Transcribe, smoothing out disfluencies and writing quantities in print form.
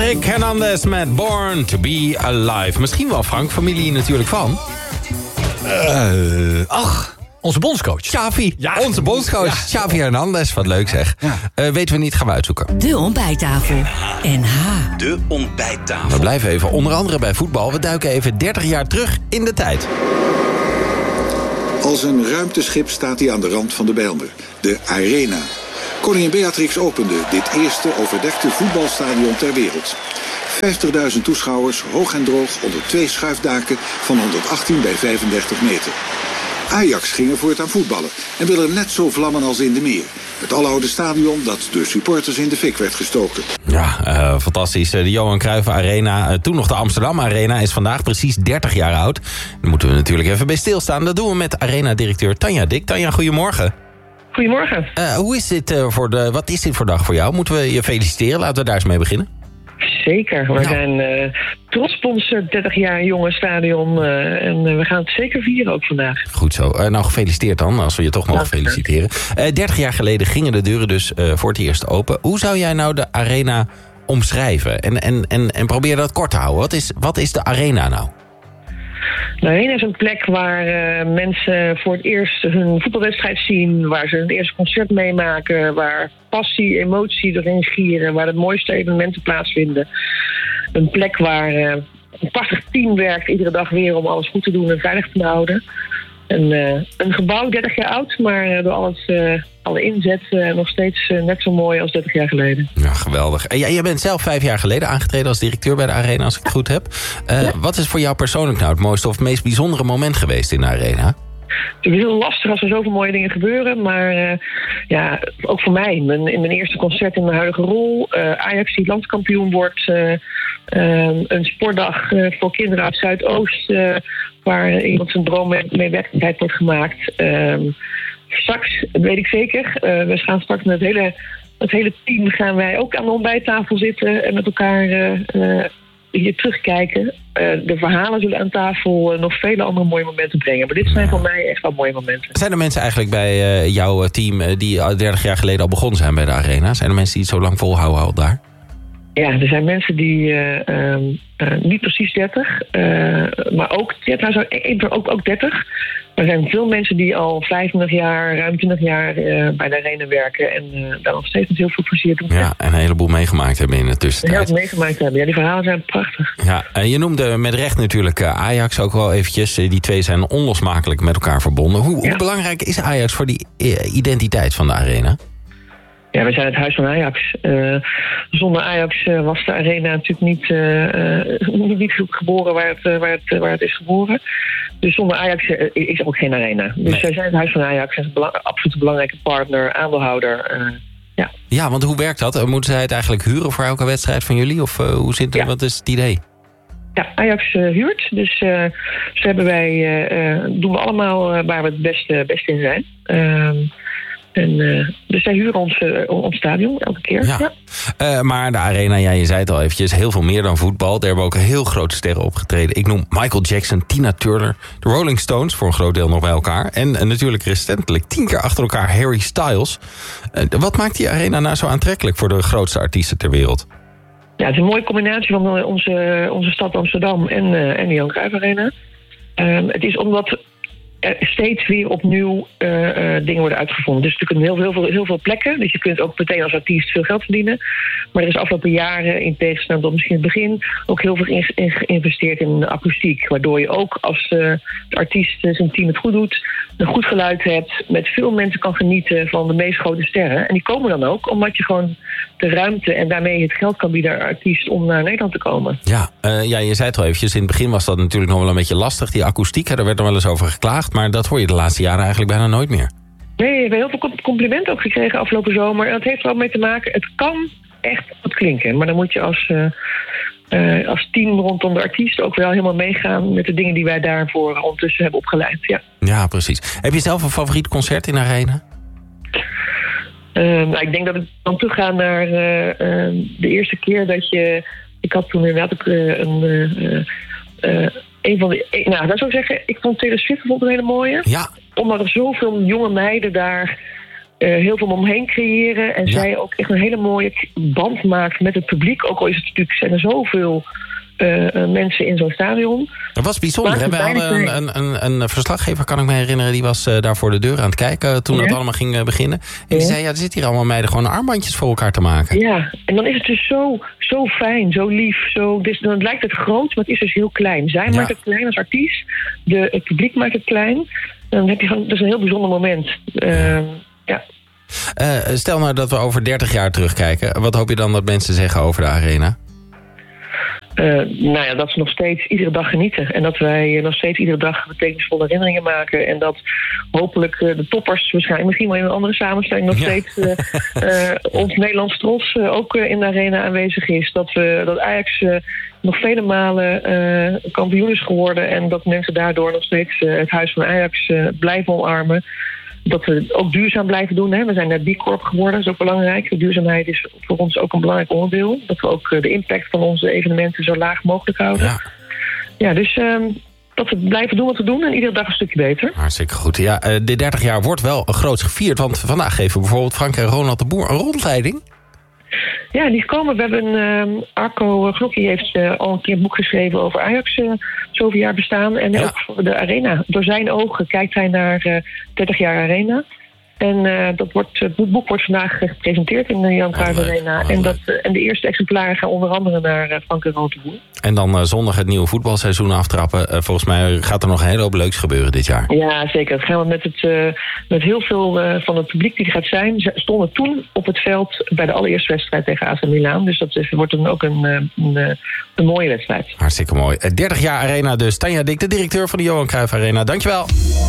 Patrick Hernandez met Born to be Alive. Misschien wel, Frank, familie natuurlijk van... Onze bondscoach. Xavi, onze bondscoach. Ja. Xavi Hernandez, wat leuk zeg. Ja. Weten we niet, gaan we uitzoeken. De ontbijttafel. NH. De ontbijttafel. We blijven even, onder andere bij voetbal. We duiken even 30 jaar terug in de tijd. Als een ruimteschip staat hij aan de rand van de Bijlmer. De Arena. Koningin Beatrix opende dit eerste overdekte voetbalstadion ter wereld. 50.000 toeschouwers, hoog en droog, onder 2 schuifdaken van 118 bij 35 meter. Ajax ging er voortaan voetballen en wil er net zo vlammen als in de Meer. Het aloude stadion dat door supporters in de fik werd gestoken. Ja, fantastisch. De Johan Cruijff Arena, toen nog de Amsterdam Arena, is vandaag precies 30 jaar oud. Daar moeten we natuurlijk even bij stilstaan. Dat doen we met Arena-directeur Tanja Dik. Tanja, goedemorgen. Goedemorgen. Hoe is dit wat is dit voor dag voor jou? Moeten we je feliciteren? Laten we daar eens mee beginnen. Zeker. We zijn trots op ons 30 jaar jonge stadion. En we gaan het zeker vieren ook vandaag. Goed zo. Nou, gefeliciteerd dan, als we je toch mogen feliciteren. 30 jaar geleden gingen de deuren dus voor het eerst open. Hoe zou jij nou de Arena omschrijven? En probeer dat kort te houden. Wat is de Arena nou? De Arena is een plek waar mensen voor het eerst hun voetbalwedstrijd zien, waar ze hun eerste concert meemaken, waar passie, emotie erin gieren, waar de mooiste evenementen plaatsvinden. Een plek waar een prachtig team werkt iedere dag weer om alles goed te doen en veilig te houden. Een gebouw 30 jaar oud, maar door alle inzet nog steeds net zo mooi als 30 jaar geleden. Ja, geweldig. En jij bent zelf 5 jaar geleden aangetreden als directeur bij de Arena, als ik het goed heb. Wat is voor jou persoonlijk nou het mooiste of het meest bijzondere moment geweest in de Arena? Het is heel lastig als er zoveel mooie dingen gebeuren. Maar ook voor mij. In mijn eerste concert in mijn huidige rol. Ajax die landskampioen wordt. Een sportdag voor kinderen uit Zuidoost. Waar iemand zijn droom mee werkelijkheid wordt gemaakt. Straks, weet ik zeker. We gaan straks met het hele team gaan wij ook aan de ontbijttafel zitten. En met elkaar hier terugkijken. De verhalen zullen aan tafel nog vele andere mooie momenten brengen. Maar dit zijn voor mij echt wel mooie momenten. Zijn er mensen eigenlijk bij jouw team die 30 jaar geleden al begonnen zijn bij de Arena? Zijn er mensen die het zo lang volhouden al daar? Ja, er zijn mensen die niet precies 30, maar ook 30. Er zijn veel mensen die al 25 jaar, ruim 20 jaar bij de Arena werken en daar nog steeds met heel veel plezier doen. Ja, en een heleboel meegemaakt hebben in de tussentijd. Ja, meegemaakt hebben. Ja, die verhalen zijn prachtig. Ja, je noemde met recht natuurlijk Ajax ook wel eventjes. Die twee zijn onlosmakelijk met elkaar verbonden. Hoe belangrijk is Ajax voor die identiteit van de Arena? Ja, we zijn het huis van Ajax. Zonder Ajax was de Arena natuurlijk niet geboren waar het is geboren. Dus zonder Ajax is er ook geen Arena. Dus wij zijn het huis van Ajax. En absoluut een belangrijke partner, aandeelhouder. Ja, want hoe werkt dat? Moeten zij het eigenlijk huren voor elke wedstrijd van jullie? Of hoe zit het? Wat is het idee? Ja, Ajax huurt. Dus doen we allemaal waar we het beste in zijn. Dus zij huren ons stadion elke keer. Ja. Maar de Arena, je zei het al eventjes, heel veel meer dan voetbal. Daar hebben ook heel grote sterren opgetreden. Ik noem Michael Jackson, Tina Turner, de Rolling Stones voor een groot deel nog bij elkaar. En natuurlijk recentelijk 10 keer achter elkaar Harry Styles. Wat maakt die Arena nou zo aantrekkelijk voor de grootste artiesten ter wereld? Ja, het is een mooie combinatie van onze stad Amsterdam en de Johan Cruijff Arena. Het is omdat er steeds weer opnieuw dingen worden uitgevonden. Dus er kunnen heel veel plekken. Dus je kunt ook meteen als artiest veel geld verdienen. Maar er is afgelopen jaren, in tegenstelling tot misschien het begin, ook heel veel geïnvesteerd in akoestiek. Waardoor je ook als de artiest zijn team het goed doet, een goed geluid hebt, met veel mensen kan genieten van de meest grote sterren. En die komen dan ook omdat je gewoon de ruimte en daarmee het geld kan bieden aan artiest om naar Nederland te komen. Ja, je zei het al eventjes. In het begin was dat natuurlijk nog wel een beetje lastig, die akoestiek. Daar werd er wel eens over geklaagd. Maar dat hoor je de laatste jaren eigenlijk bijna nooit meer. Nee, we hebben heel veel complimenten ook gekregen afgelopen zomer. En dat heeft er ook mee te maken. Het kan echt goed klinken. Maar dan moet je als team rondom de artiest ook wel helemaal meegaan met de dingen die wij daarvoor ondertussen hebben opgeleid. Ja, precies. Heb je zelf een favoriet concert in de Arena? Ik denk dat ik dan terugga naar de eerste keer dat je... Ik had toen inderdaad ook een van de... Nou, dat zou ik zeggen, ik vond Taylor Swift een hele mooie. Ja. Omdat er zoveel jonge meiden daar heel veel omheen creëren. En zij ook echt een hele mooie band maakt met het publiek. Ook al is het natuurlijk, zijn er zoveel mensen in zo'n stadion. Dat was bijzonder. Hè? We hadden een verslaggever, kan ik me herinneren, die was daar voor de deur aan het kijken toen het allemaal ging beginnen. En die zei, er zitten hier allemaal meiden gewoon armbandjes voor elkaar te maken. Ja, en dan is het dus zo fijn, zo lief. Dus dan lijkt het groot, maar het is dus heel klein. Zij maakt het klein als artiest. Het publiek maakt het klein. Dan heb je gewoon, dat is een heel bijzonder moment. Stel nou dat we over 30 jaar terugkijken. Wat hoop je dan dat mensen zeggen over de Arena? Dat ze nog steeds iedere dag genieten. En dat wij nog steeds iedere dag betekenisvolle herinneringen maken. En dat hopelijk de toppers waarschijnlijk misschien wel in een andere samenstelling nog steeds ons Nederlands trots ook in de Arena aanwezig is. Dat Ajax nog vele malen kampioen is geworden. En dat mensen daardoor nog steeds het huis van Ajax blijven omarmen. Dat we het ook duurzaam blijven doen. Hè. We zijn net B Corp geworden, dat is ook belangrijk. De duurzaamheid is voor ons ook een belangrijk onderdeel. Dat we ook de impact van onze evenementen zo laag mogelijk houden. Ja, dus dat we blijven doen wat we doen en iedere dag een stukje beter. Hartstikke goed. Ja, de 30 jaar wordt wel groots gevierd. Want vandaag geven bijvoorbeeld Frank en Ronald de Boer een rondleiding. Ja, die komen. We hebben Arco Gnocchi heeft al een keer een boek geschreven over Ajax zoveel jaar bestaan. En ook voor de Arena. Door zijn ogen kijkt hij naar 30 jaar Arena. En het boek wordt vandaag gepresenteerd in de Johan Cruijff Arena. En de eerste exemplaren gaan onder andere naar Frank en Ronald de Boer. En dan zondag het nieuwe voetbalseizoen aftrappen. Volgens mij gaat er nog een hele hoop leuks gebeuren dit jaar. Ja, zeker. Dat gaan we met heel veel van het publiek die er gaat zijn. Ze stonden toen op het veld bij de allereerste wedstrijd tegen AC Milan. Dus dat wordt dan ook een mooie wedstrijd. Hartstikke mooi. 30 jaar Arena dus. Tanja Dik, de directeur van de Johan Cruijff Arena. Dankjewel.